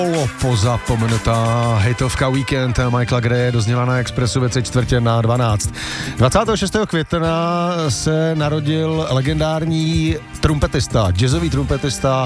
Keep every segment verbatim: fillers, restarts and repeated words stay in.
Pozapomenutá hitovka Weekend Michaela Graye dozněla na Expressu ve tři čtvrtě na dvanáct. dvacátého šestého května se narodil legendární trumpetista, jazzový trumpetista,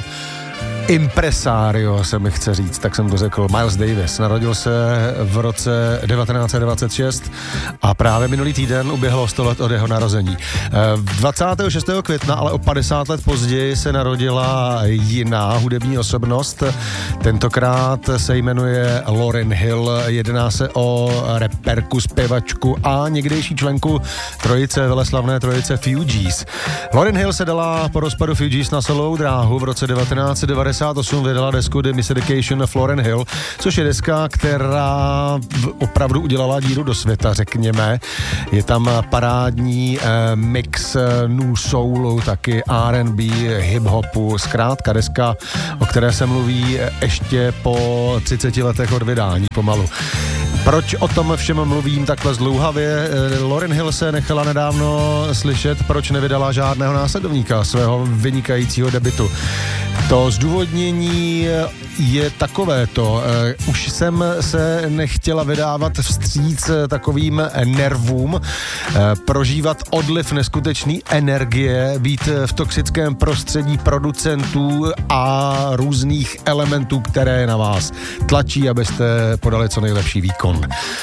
impresario se mi chce říct, tak jsem to řekl, Miles Davis. Narodil se v roce devatenáct set dvacet šest a právě minulý týden uběhlo sto let od jeho narození. dvacátého šestého května, ale o padesát let později se narodila jiná hudební osobnost. Tentokrát se jmenuje Lauryn Hill. Jedná se o reperku, zpěvačku a někdejší členku trojice, veleslavné trojice Fugees. Lauryn Hill se dala po rozpadu Fugees na solovou dráhu. V roce devatenáct set devadesát osm vydala desku The Miseducation of Lauryn Hill, což je deska, která opravdu udělala díru do světa, řekněme. Je tam parádní eh, mix eh, new soulu, taky R and B, hip-hopu, zkrátka deska, o které se mluví ještě po třiceti letech od vydání pomalu. Proč o tom všem mluvím takhle zdlouhavě? Lauryn Hill se nechala nedávno slyšet, proč nevydala žádného následovníka svého vynikajícího debutu. To zdůvodnění je takovéto. Už jsem se nechtěla vydávat vstříc takovým nervům, prožívat odliv neskutečný energie, být v toxickém prostředí producentů a různých elementů, které na vás tlačí, abyste podali co nejlepší výkon.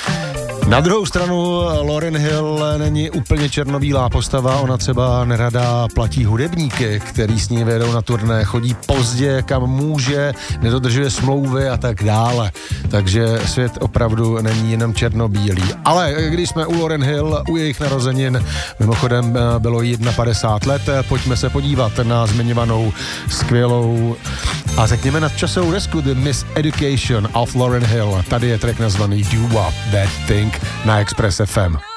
Na druhou stranu Lauryn Hill není úplně černobílá postava, ona třeba nerada platí hudebníky, který s ní vedou na turné, chodí pozdě, kam může, nedodržuje smlouvy a tak dále. Takže svět opravdu není jenom černobílý. Ale když jsme u Lauryn Hill, u jejich narozenin, mimochodem bylo jí padesát jedna let, pojďme se podívat na zmiňovanou skvělou a řekněme nadčasovou desku The Miseducation of Lauryn Hill. Tady je track nazvaný Do Up That Thing na Express F M.